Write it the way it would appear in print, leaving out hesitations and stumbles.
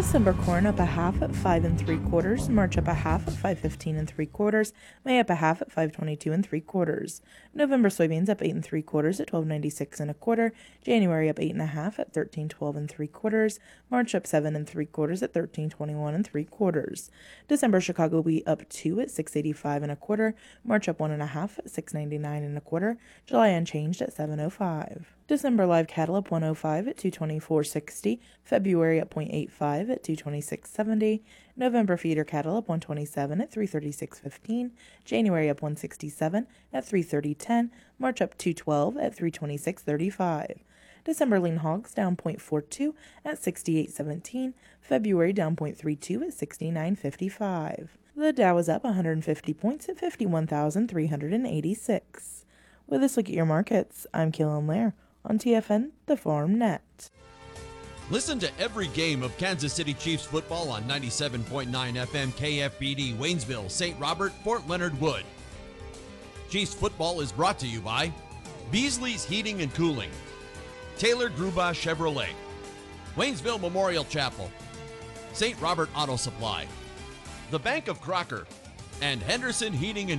December corn up a half at 5 3/4. March up a half at 5.15 3/4. May up a half at 5.22 3/4. November soybeans up 8 3/4 at 12.96 1/4. January up 8 1/2 at 13.12 3/4. March up 7 3/4 at 13.21 3/4. December Chicago wheat up 2 at 6.85 1/4. March up 1 1/2 at 6.99 1/4. July unchanged at 7.05. December live cattle up 105 at 224.60. February up 0.85 at 226.70. November feeder cattle up 127 at 336.15. January up 167 at 330.10. March up 212 at 326.35. December lean hogs down 0.42 at 68.17. February down 0.32 at 69.55. The Dow is up 150 points at 51,386. With this look at your markets, I'm Kaylin Lair on TFN, the Farm Net. Listen to every game of Kansas City Chiefs football on 97.9 FM KFBD, Waynesville, St. Robert, Fort Leonard Wood. Chiefs football is brought to you by Beasley's Heating and Cooling, Taylor Gruba Chevrolet, Waynesville Memorial Chapel, St. Robert Auto Supply, the Bank of Crocker, and Henderson Heating and